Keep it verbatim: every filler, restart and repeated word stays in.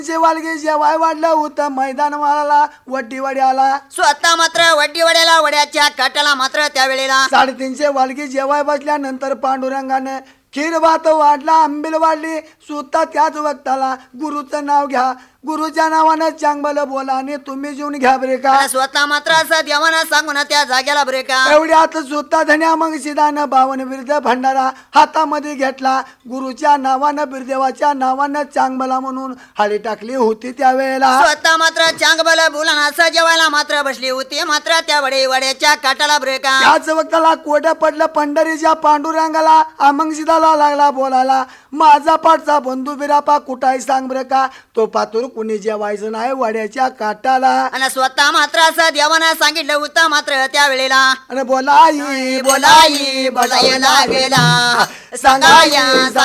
वालगी जेवाय वाढलं होतं मैदान वाला वड्डीवाडी आला. स्वतः मात्र वड्डी वड्याला वड्याच्या काटाला मात्र त्यावेळेला साडेतीनशे वालगी जेवाय बसल्यानंतर पांडुरंगाने खीर भात वाढला, आंबील वाढली. सुद्धा त्याच वक्ताला गुरुचं नाव घ्या, गुरुच्या नावानं चांगलं बोला आणि तुम्ही जेवून घ्या बरे का. स्वतः मात्र असं देवानं सांगून त्या जाग्याला बरे का. एवढ्यात सुद्धा धन्या मग सिदानं बावन बिरद भंडारा हातामध्ये घेतला. गुरुच्या नावानं बिरदेवाच्या नावानं चांगला म्हणून हाळी टाकली होती त्यावेळेला. स्वतः मात्र चांगलं बोला असं जेवायला मात्र बसली होती. मात्र त्या वडे वड्याच्या काटाला बरे का. त्याच वक्ताला कोड पडलं पंढरीच्या पांडुरंगाला. अमंग सिदाला लागला बोलायला, माझा पाठचा बंधू बिरापा कुठाय सांग बरं का. तो पातूर कुणी जेवायचं नाही वड्याच्या काटाला. आणि स्वतः मात्र असं देवानं सांगितलं होतं मात्र त्यावेळेला. आणि बोलाई बोलाई बोलायला गेला सांगाया